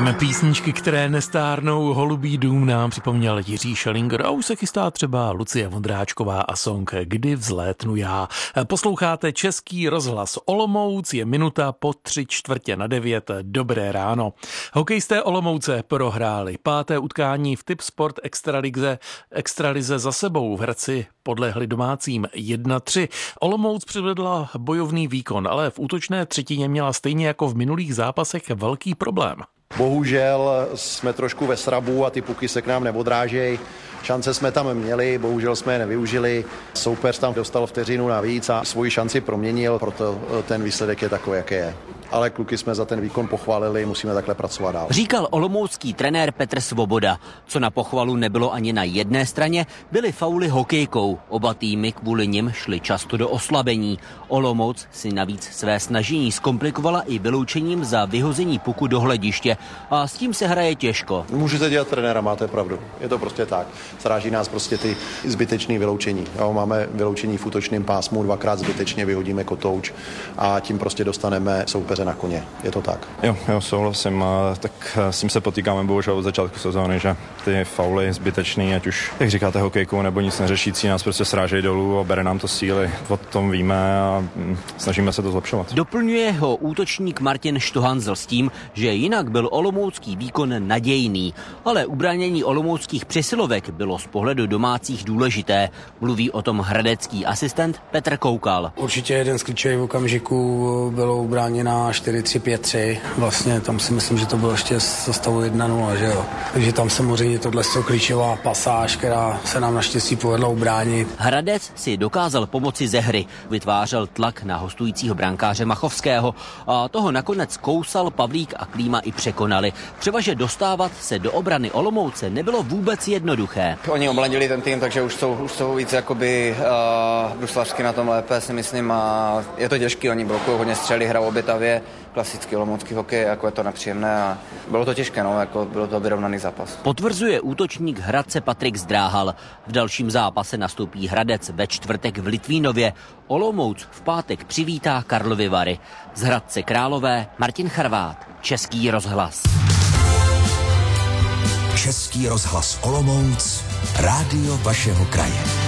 Písničky, které nestárnou, Holubý dům nám připomněl Jiří Šelinger a už se chystá třeba Lucie Vondráčková a song Kdy vzlétnu já. Posloucháte Český rozhlas Olomouc, je minuta po 8:45. Dobré ráno. Hokejisté Olomouce prohráli 5. utkání v Tip Sport Extralize za sebou. V Hradci podlehli domácím 1-3. Olomouc předvedla bojovný výkon, ale v útočné třetině měla stejně jako v minulých zápasech velký problém. Bohužel jsme trošku ve srabu a ty puky se k nám neodrážejí. Šance jsme tam měli, bohužel jsme je nevyužili. Soupeř tam dostal vteřinu navíc a svoji šanci proměnil, proto ten výsledek je takový, jaký je. Ale kluky jsme za ten výkon pochválili, musíme takhle pracovat dál. Říkal olomoucký trenér Petr Svoboda. Co na pochvalu nebylo ani na jedné straně, byly fauly hokejkou. Oba týmy kvůli nim šly často do oslabení. Olomouc si navíc své snažení zkomplikovala i vyloučením za vyhození puku do hlediště. A s tím se hraje těžko. Můžete dělat trenéra, máte pravdu. Je to prostě tak. Sráží nás prostě ty zbytečné vyloučení. Máme vyloučení v útočném pásmu, 2krát zbytečně vyhodíme kotouč a tím prostě dostaneme soupeře na koně. Je to tak. Jo, souhlasím. Tak s tím se potýkáme bohužel od začátku sezóny, že ty fauly zbytečný, ať už, jak říkáte, hokejkou nebo nic neřešící, nás prostě srážejí dolů a bere nám to síly. O tom víme a snažíme se to zlepšovat. Doplňuje ho útočník Martin Štohanzl s tím, že jinak byl olomoucký výkon nadějný, ale ubránění olomouckých přesilovek bylo z pohledu domácích důležité. Mluví o tom hradecký asistent Petr Koukal. Určitě jeden z klíčových okamžiků bylo ubráněná 4-3-5-3. Vlastně tam si myslím, že to bylo ještě ze stavu 1-0, že jo. Takže tam samozřejmě tohle je klíčová pasáž, která se nám naštěstí povedla ubránit. Hradec si dokázal pomoci ze hry. Vytvářel tlak na hostujícího brankáře Machovského a toho nakonec Kousal, Pavlík a Klíma i překonali. Převaže dostávat se do obrany Olomouce nebylo vůbec jednoduché. Oni omladili ten tým, takže už jsou víc jakoby bruslařsky na tom lépe, si myslím, a je to těžký, oni blokují hodně střely, hrajou obětavě, klasický olomoucký hokej, jako je to nepříjemné a bylo to těžké, jako bylo to vyrovnaný zápas. Potvrzuje útočník Hradce Patrik Zdráhal. V dalším zápase nastoupí Hradec ve čtvrtek v Litvínově. Olomouc v pátek přivítá Karlovy Vary. Z Hradce Králové Martin Charvát, Český rozhlas. Český rozhlas Olomouc, rádio vašeho kraje.